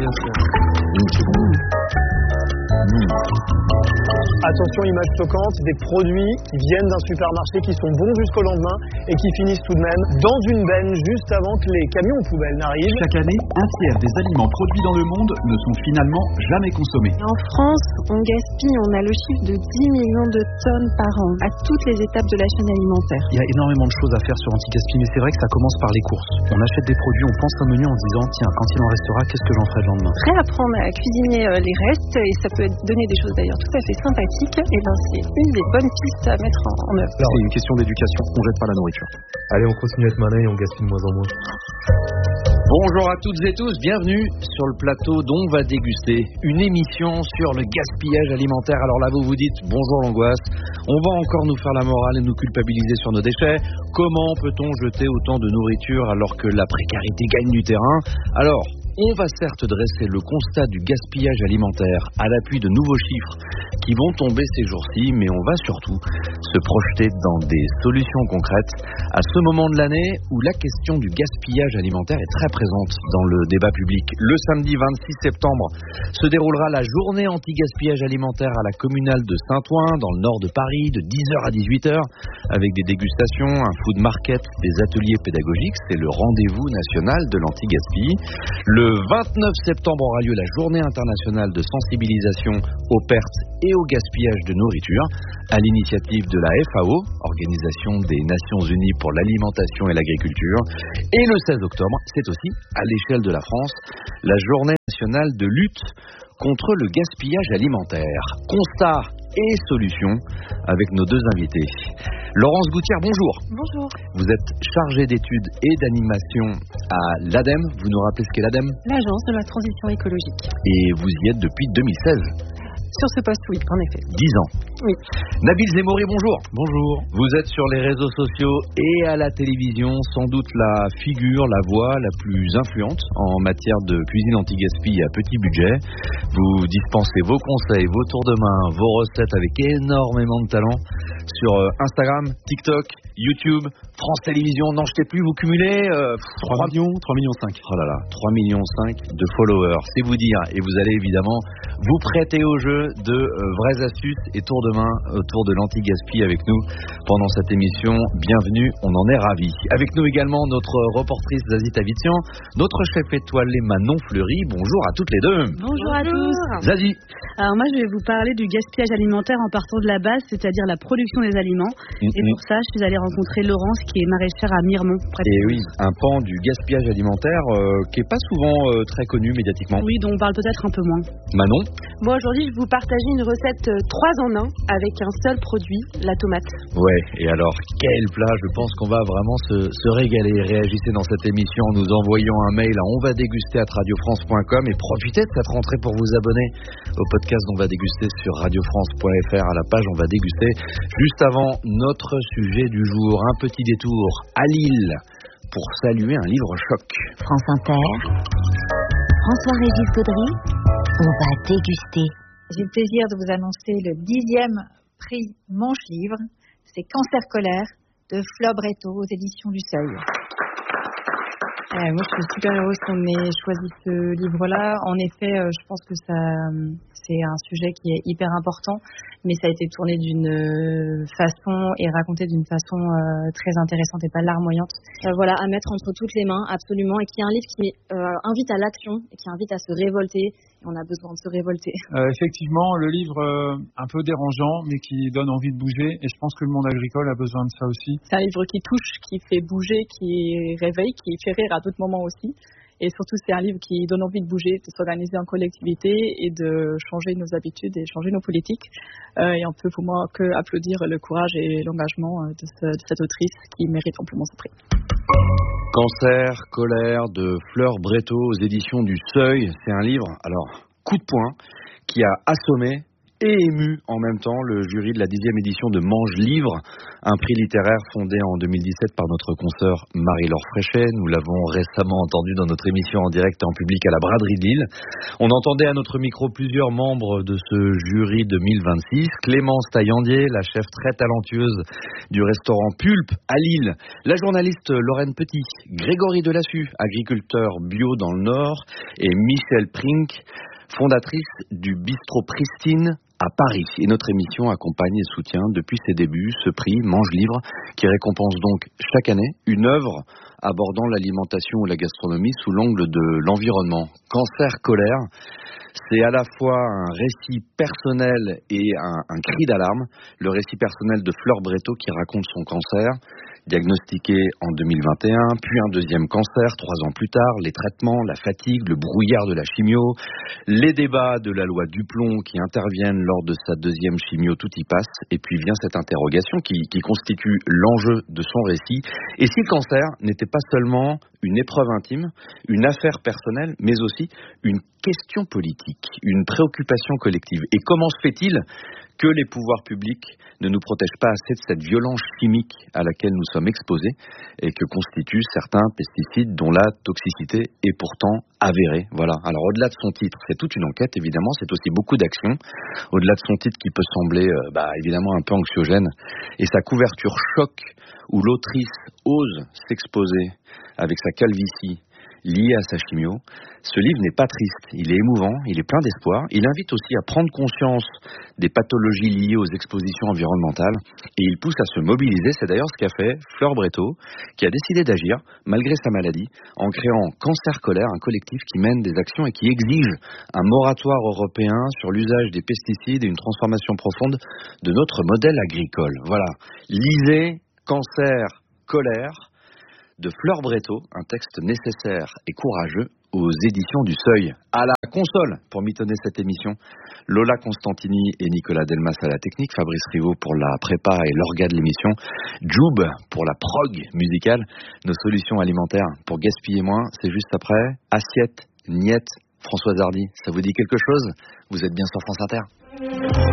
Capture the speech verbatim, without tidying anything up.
bien sûr. Mmh, c'est bon. Mmh. Attention, image choquante, des produits qui viennent d'un supermarché qui sont bons jusqu'au lendemain et qui finissent tout de même dans une benne juste avant que les camions aux poubelles n'arrivent. Chaque année, un tiers des aliments produits dans le monde ne sont finalement jamais consommés. En France, on gaspille, on a le chiffre de dix millions de tonnes par an à toutes les étapes de la chaîne alimentaire. Il y a énormément de choses à faire sur anti-gaspi, mais c'est vrai que ça commence par les courses. On achète des produits, on pense au menu en se disant tiens, quand il en restera, qu'est-ce que j'en ferai le lendemain? Réapprendre à cuisiner les restes, et ça peut donner des choses d'ailleurs tout à fait sympathiques, et ben c'est une des bonnes pistes à mettre en, en œuvre. C'est une question d'éducation, on jette pas la nourriture. Allez, on continue à être malin et on gaspille de moins en moins. Bonjour à toutes et tous, bienvenue sur le plateau d'On va déguster, une émission sur le gaspillage alimentaire. Alors là, vous vous dites, bonjour l'angoisse, on va encore nous faire la morale et nous culpabiliser sur nos déchets. Comment peut-on jeter autant de nourriture alors que la précarité gagne du terrain? Alors, on va certes dresser le constat du gaspillage alimentaire à l'appui de nouveaux chiffres qui vont tomber ces jours-ci, mais on va surtout se projeter dans des solutions concrètes à ce moment de l'année où la question du gaspillage alimentaire est très présente dans le débat public. Le samedi vingt-six septembre se déroulera la journée anti-gaspillage alimentaire à la communale de Saint-Ouen, dans le nord de Paris, de dix heures à dix-huit heures, avec des dégustations, un food market, des ateliers pédagogiques. C'est le rendez-vous national de l'anti-gaspi. Le vingt-neuf septembre aura lieu la journée internationale de sensibilisation aux pertes et au gaspillage de nourriture, à l'initiative de la F A O, Organisation des Nations Unies pour l'alimentation et l'agriculture. Et le seize octobre, c'est aussi, à l'échelle de la France, la journée nationale de lutte contre le gaspillage alimentaire. Constat et solutions avec nos deux invités. Laurence Gouttière, bonjour. Bonjour. Vous êtes chargée d'études et d'animation à l'ADEME. Vous nous rappelez ce qu'est l'ADEME? L'Agence de la transition écologique. Et vous y êtes depuis deux mille seize. Sur ce poste, oui, en effet. dix ans. Oui. Nabil Zemmouri, bonjour. Bonjour. Vous êtes sur les réseaux sociaux et à la télévision, sans doute la figure, la voix la plus influente en matière de cuisine anti-gaspi à petit budget. Vous dispensez vos conseils, vos tours de main, vos recettes avec énormément de talent sur Instagram, TikTok, YouTube, France Télévisions. N'en jetez plus, vous cumulez euh, trois millions, trois millions cinq. Oh là là, trois millions cinq de followers, c'est vous dire. Et vous allez évidemment vous prêter au jeu de euh, vraies astuces et tours de main autour de l'anti-gaspi avec nous pendant cette émission. Bienvenue, on en est ravis. Avec nous également notre reportrice Zazie Tavitian, notre chef étoilé Manon Fleury. Bonjour à toutes les deux. Bonjour à tous. Zazie. Alors moi je vais vous parler du gaspillage alimentaire en partant de la base, c'est-à-dire la production des aliments. Mm-hmm. Et pour ça, je suis allée rencontrer Laurence qui est maraîchère à Miremont. Et oui, un pan du gaspillage alimentaire euh, qui n'est pas souvent euh, très connu médiatiquement. Oui, dont on parle peut-être un peu moins. Manon. Bon, aujourd'hui, je vais vous partager une recette trois en un avec un seul produit, la tomate. Ouais, et alors, quel plat? Je pense qu'on va vraiment se, se régaler. Réagissez dans cette émission en nous envoyant un mail à onvadéguster arobase radiofrance point com et profitez de cette rentrée pour vous abonner au podcast d'On va déguster sur radiofrance point f r à la page On va déguster. Juste avant notre sujet du jour, un petit détour à Lille pour saluer un livre choc. France Inter, François-Régis Gaudry, On va déguster. J'ai le plaisir de vous annoncer le dixième prix Manche Livre. C'est Cancer Colère de Fleur Bretto aux éditions du Seuil. Euh, moi, je suis super heureuse qu'on ait choisi ce livre-là. En effet, euh, je pense que ça, c'est un sujet qui est hyper important, mais ça a été tourné d'une façon et raconté d'une façon euh, très intéressante et pas larmoyante. Euh, voilà, à mettre entre toutes les mains, absolument, et qui est un livre qui euh, invite à l'action et qui invite à se révolter. Et on a besoin de se révolter. Euh, effectivement, le livre euh, un peu dérangeant, mais qui donne envie de bouger. Et je pense que le monde agricole a besoin de ça aussi. C'est un livre qui touche, qui fait bouger, qui réveille, qui fait rire à d'autres moments aussi. Et surtout, c'est un livre qui donne envie de bouger, de s'organiser en collectivité et de changer nos habitudes et changer nos politiques. Euh, et on peut pour moi que applaudir le courage et l'engagement de, ce, de cette autrice qui mérite amplement ce prix. Cancer, colère de Fleur Bretto aux éditions du Seuil. C'est un livre, alors, coup de poing, qui a assommé et ému en même temps. Le jury de la dixième édition de Mange Livre, un prix littéraire fondé en deux mille dix-sept par notre consoeur Marie-Laure Fréchet. Nous l'avons récemment entendu dans notre émission en direct et en public à la Braderie de Lille. On entendait à notre micro plusieurs membres de ce jury deux mille vingt-six. Clémence Taillandier, la chef très talentueuse du restaurant Pulpe à Lille. La journaliste Lorraine Petit, Grégory Delassus, agriculteur bio dans le Nord, et Michel Prink, fondatrice du bistrot Pristine à Paris. Et notre émission accompagne et soutient depuis ses débuts ce prix Mange Livre qui récompense donc chaque année une œuvre abordant l'alimentation ou la gastronomie sous l'angle de l'environnement. Cancer, colère, c'est à la fois un récit personnel et un, un cri d'alarme. Le récit personnel de Fleur Breteau qui raconte son cancer, diagnostiqué en deux mille vingt et un, puis un deuxième cancer trois ans plus tard, les traitements, la fatigue, le brouillard de la chimio, les débats de la loi Duplon qui interviennent lors de sa deuxième chimio, tout y passe, et puis vient cette interrogation qui, qui constitue l'enjeu de son récit. Et si le cancer n'était pas seulement une épreuve intime, une affaire personnelle, mais aussi une question politique, une préoccupation collective? Et comment se fait-il que les pouvoirs publics ne nous protègent pas assez de cette violence chimique à laquelle nous sommes exposés et que constituent certains pesticides dont la toxicité est pourtant avérée? Voilà. Alors au-delà de son titre, c'est toute une enquête évidemment, c'est aussi beaucoup d'actions. Au-delà de son titre qui peut sembler euh, bah, évidemment un peu anxiogène, et sa couverture choc où l'autrice ose s'exposer avec sa calvitie liée à sa chimio, ce livre n'est pas triste, il est émouvant, il est plein d'espoir, il invite aussi à prendre conscience des pathologies liées aux expositions environnementales et il pousse à se mobiliser. C'est d'ailleurs ce qu'a fait Fleur Breteau, qui a décidé d'agir malgré sa maladie en créant Cancer Colère, un collectif qui mène des actions et qui exige un moratoire européen sur l'usage des pesticides et une transformation profonde de notre modèle agricole. Voilà, lisez Cancer Colère de Fleur Breteau, un texte nécessaire et courageux aux éditions du Seuil. À la console, pour mitonner cette émission, Lola Constantini et Nicolas Delmas à la technique, Fabrice Rivaud pour la prépa et l'orga de l'émission, Joub pour la prog musicale. Nos solutions alimentaires pour gaspiller moins, c'est juste après. Assiette, Niette, Françoise Hardy, ça vous dit quelque chose? Vous êtes bien sur France Inter.